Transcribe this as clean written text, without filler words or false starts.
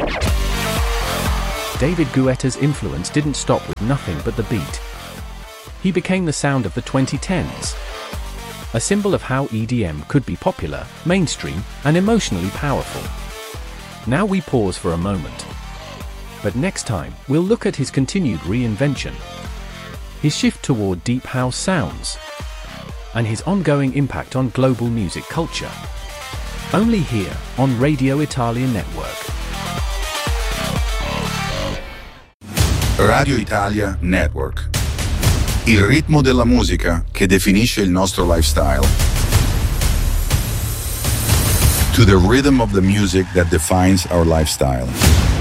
David Guetta's influence didn't stop with Nothing But the Beat. He became the sound of the 2010s. A symbol of how EDM could be popular, mainstream, and emotionally powerful. Now we pause for a moment. But next time, we'll look at his continued reinvention, his shift toward deep house sounds, and his ongoing impact on global music culture. Only here, on Radio Italia Network. Radio Italia Network. Il ritmo della musica che definisce il nostro lifestyle. To the rhythm of the music that defines our lifestyle.